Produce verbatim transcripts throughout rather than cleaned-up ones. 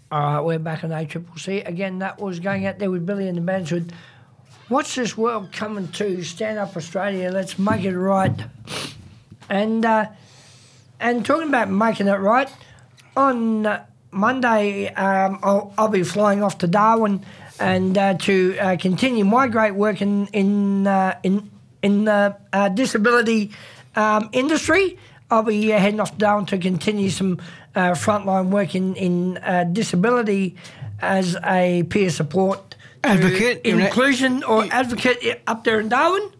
All right, we're back on A C C C. Again, that was going out there with Billy and the bands with What's This World Coming To? Stand Up Australia, let's make it right. And uh, and talking about making it right, on uh, Monday um, I'll, I'll be flying off to Darwin and uh, to uh, continue my great work in in uh, in in the uh, disability um, industry. I'll be uh, heading off to Darwin to continue some uh, frontline work in, in uh, disability as a peer support advocate, inclusion or advocate up there in Darwin.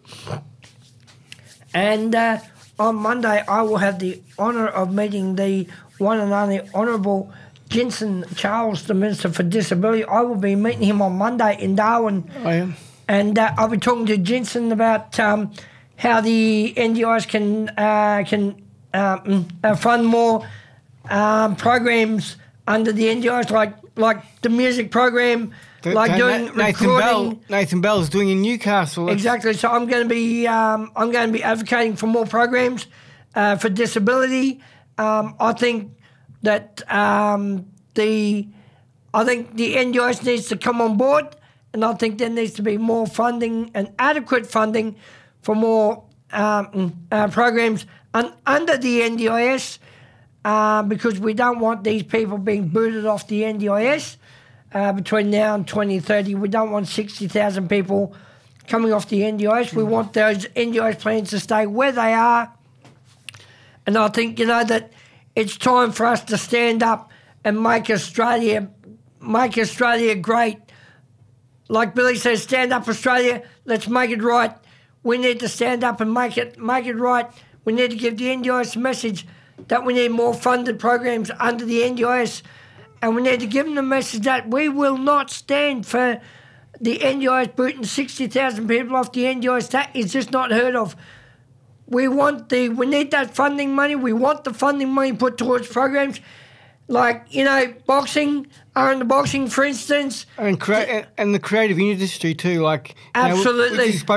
And uh, on Monday, I will have the honour of meeting the one and only Honourable Jensen Charles, the Minister for Disability. I will be meeting him on Monday in Darwin. I am. And uh, I'll be talking to Jensen about um, how the N D I S can uh, can um, uh, fund more um, programs under the N D I S, like like the music program, The- like the- doing Nathan recording. Bell. Nathan Bell's doing in Newcastle. That's- Exactly. So I'm going to be um, I'm going to be advocating for more programs uh, for disability. Um, I think that um, the I think the N D I S needs to come on board, and I think there needs to be more funding and adequate funding for more um, uh, programs un- under the N D I S, uh, because we don't want these people being booted off the N D I S. Uh, between now and twenty thirty, we don't want sixty thousand people coming off the N D I S. We want those N D I S plans to stay where they are. And I think, you know, that it's time for us to stand up and make Australia, make Australia great. Like Billy says, stand up Australia, let's make it right. We need to stand up and make it make it right. We need to give the N D I S a message that we need more funded programs under the N D I S. And we need to give them the message that we will not stand for the N D I S booting sixty thousand people off the N D I S. That is just not heard of. We want the, we need that funding money. We want the funding money put towards programs like, you know, boxing, R and the boxing, for instance. And, crea- and the creative industry too, like... Absolutely. You know, we, we just spoke